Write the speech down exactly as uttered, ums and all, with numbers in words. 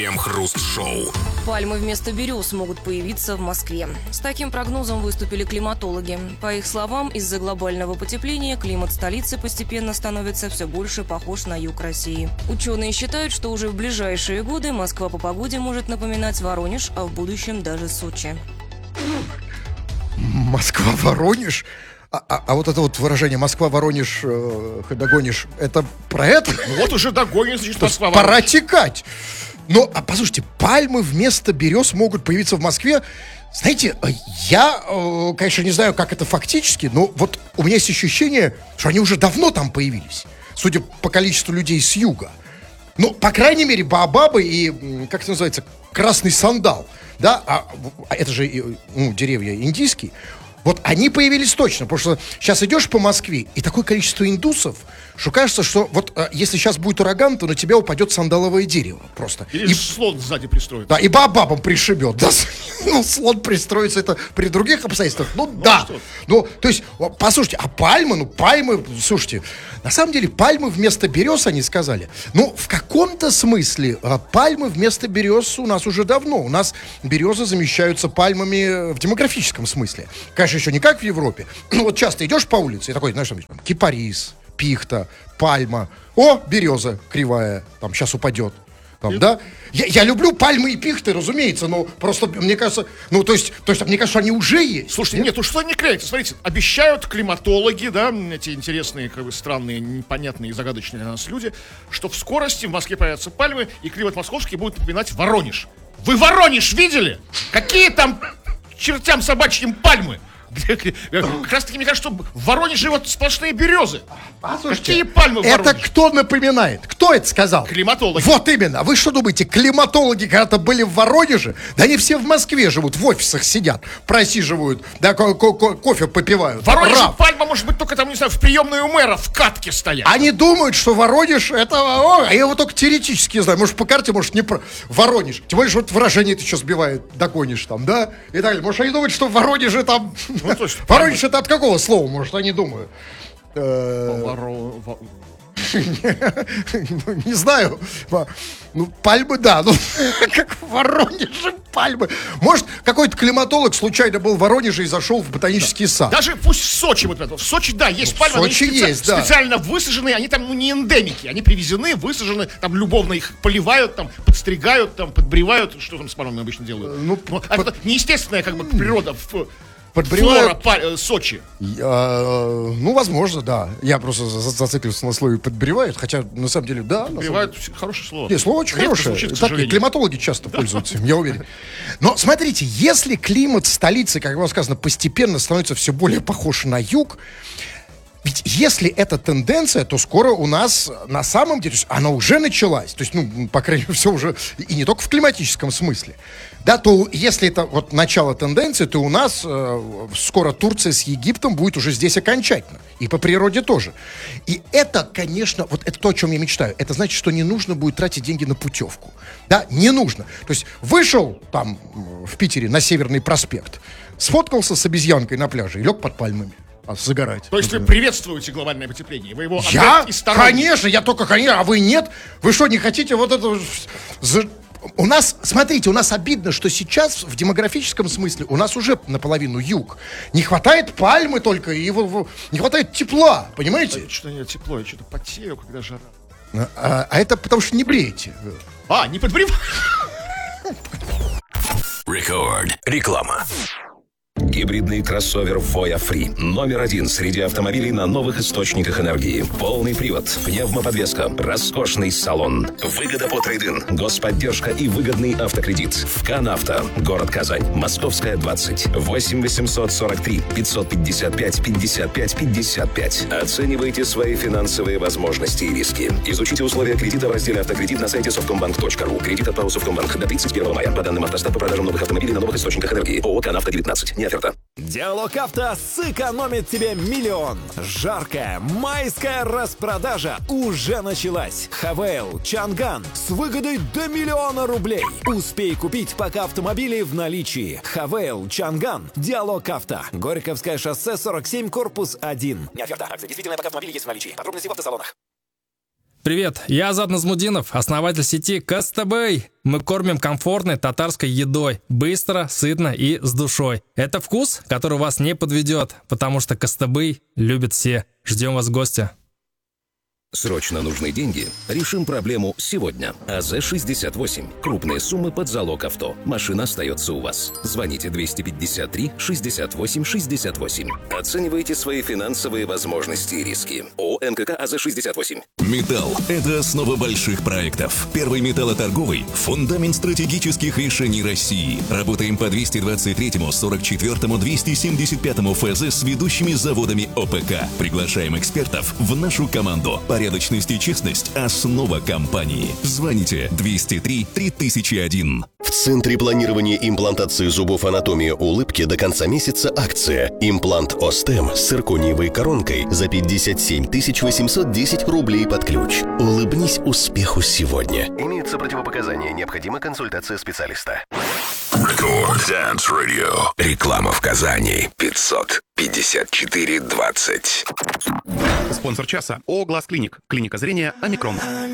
Крем-хруст-шоу. Пальмы вместо берез могут появиться в Москве. С таким прогнозом выступили климатологи. По их словам, из-за глобального потепления климат столицы постепенно становится все больше похож на юг России. Ученые считают, что уже в ближайшие годы Москва по погоде может напоминать Воронеж, а в будущем даже Сочи. Москва-Воронеж? А, а, а вот это вот выражение «Москва-Воронеж э, догонишь», это про это? Ну вот уже догонишь, значит, Москва-Воронеж. Пора текать. Но, а послушайте, пальмы вместо берез могут появиться в Москве. Знаете, я, э, конечно, не знаю, как это фактически, но вот у меня есть ощущение, что они уже давно там появились, судя по количеству людей с юга. Ну, по крайней мере, баобабы и, как это называется, красный сандал, да, а, а это же, ну, деревья индийские. Вот они появились точно, потому что сейчас идешь по Москве, и такое количество индусов, что кажется, что вот а, если сейчас будет ураган, то на тебя упадет сандаловое дерево просто. Или и слон сзади пристроится. Да, и баобабом пришибет. Да, ну, слон пристроится, это при других обстоятельствах. Ну, ну да. Что? Ну, то есть, послушайте, а пальмы, ну, пальмы, слушайте, на самом деле пальмы вместо берез, они сказали. Ну, в каком-то смысле пальмы вместо берез у нас уже давно. У нас березы замещаются пальмами в демографическом смысле. Конечно, еще не как в Европе. Ну, вот часто идешь по улице и такой, знаешь, там, кипарис, пихта, пальма. О, береза кривая, там, сейчас упадет. Там, да? я, я люблю пальмы и пихты, разумеется, но просто, мне кажется, ну, то есть, то есть мне кажется, они уже есть. Слушайте, нет, нет ну что не клеится? Смотрите, обещают климатологи, да, эти интересные, как бы, странные, непонятные, загадочные для нас люди, что в скорости в Москве появятся пальмы, и климат московский будет напоминать Воронеж. Вы Воронеж видели? Какие там чертям собачьим пальмы? Как раз таки, мне кажется, что в Воронеже вот сплошные березы. Послушайте, какие пальмы в Воронеже? Это кто напоминает? Кто это сказал? Климатологи. Вот именно. Вы что думаете, климатологи когда-то были в Воронеже? Да они все в Москве живут, в офисах сидят, просиживают, да, ко- ко- ко- кофе попивают. В Воронеже Рав. пальма может быть только там, не знаю, в приемной у мэра в катке стоят. Они думают, что Воронеж это... О, я его только теоретически знаю. Может, по карте, может, не про... Воронеж. Тем более, что вот выражение это что сбивает, догонишь там, да? И так далее. Может, они думают, что в Воронеже там... Ну, точно, Воронеж это от какого слова, может, они думают? Не знаю. Ну, пальмы, да. Ну, как в Воронеже пальмы. Может, какой-то климатолог случайно был в Воронеже и зашел в ботанический сад. Даже пусть в Сочи, вот это. В Сочи, да, есть пальмы. В Сочи специ... есть, да. Специально высаженные, они там, ну, не эндемики. Они привезены, высажены, там любовно их поливают, там, подстригают, там, подбривают. Что там с пальмами обычно делают? Ну, ну а это неестественная, как бы, природа в... Подбривают... Флора, Сочи. Я, ну, возможно, да. Я просто зациклился на слове «подбривают», хотя, на самом деле, да. Подбривают — хорошее слово. Нет, слово очень редко хорошее. звучит, Так и климатологи часто да. пользуются им, я уверен. Но, смотрите, если климат столицы, как было сказано, постепенно становится все более похож на юг, ведь если это тенденция, то скоро у нас на самом деле, то есть она уже началась, то есть, ну, по крайней мере, все уже, и не только в климатическом смысле, да, то если это вот начало тенденции, то у нас э, скоро Турция с Египтом будет уже здесь окончательно, и по природе тоже. И это, конечно, вот это то, о чем я мечтаю, это значит, что не нужно будет тратить деньги на путевку, да, не нужно. То есть вышел там в Питере на Северный проспект, сфоткался с обезьянкой на пляже и лег под пальмами. А, загорать. То есть например. Вы приветствуете глобальное потепление? Вы его я? Конечно, я только, конечно, а вы нет? Вы что, не хотите вот это... У нас, смотрите, у нас обидно, что сейчас в демографическом смысле у нас уже наполовину юг. Не хватает пальмы только, и его, не хватает тепла, понимаете? А, что-то нет, тепло, я что-то потею, когда жара. А, а это потому что не бреете. А, не подбреваю. Рекорд. Реклама. Гибридный кроссовер Voya Free. Номер один среди автомобилей на новых источниках энергии. Полный привод, пневмоподвеска, роскошный салон. Выгода по трейд-ин, господдержка и выгодный автокредит. В КанАвто. Город Казань. Московская, двадцать. восемь восемьсот сорок три пятьсот пятьдесят пять пятьдесят пять пятьдесят пять. Оценивайте свои финансовые возможности и риски. Изучите условия кредита в разделе «Автокредит» на сайте софткомбанк точка ру. Кредит от ПАО «Софткомбанк» до тридцать первого мая. По данным автостат по продажам новых автомобилей на новых источниках энергии. ООО «КанАвто девятнадцать». Не оферта. Диалог Авто сэкономит тебе миллион. Жаркая майская распродажа уже началась. Хавейл, Чанган с выгодой до миллиона рублей. Успей купить, пока автомобили в наличии. Хавейл, Чанган, Диалог Авто. Горьковское шоссе сорок семь, корпус один. Не оферта. Акция действительная, пока автомобили есть в наличии. Подробности в автосалонах. Привет, я Азат Назмудинов, основатель сети Костыбый. Мы кормим комфортной татарской едой, быстро, сытно и с душой. Это вкус, который вас не подведет, потому что Костыбый любят все. Ждем вас в гости. Срочно нужны деньги? Решим проблему сегодня. АЗ шестьдесят восемь. Крупные суммы под залог авто. Машина остается у вас. Звоните двести пятьдесят три шестьдесят восемь шестьдесят восемь. Оценивайте свои финансовые возможности и риски. ООО МКК АЗ шестьдесят восемь. Металл – это основа больших проектов. Первый металлоторговый – фундамент стратегических решений России. Работаем по двести двадцать третьему, сорок четвёртому, двести семьдесят пятому ФЗ с ведущими заводами ОПК. Приглашаем экспертов в нашу команду. Порядочность и честность – основа компании. Звоните двести три три тысячи один. В Центре планирования имплантации зубов «Анатомия улыбки» до конца месяца акция. Имплант Остем с циркониевой коронкой за пятьдесят семь тысяч восемьсот десять рублей под ключ. Улыбнись успеху сегодня. Имеются противопоказания. Необходима консультация специалиста. Рекорд Dance Radio. Реклама в Казани. пятьсот пятьдесят четыре двадцать. Спонсор часа ООО «Глаз Клиник». Клиника зрения «Омикрон».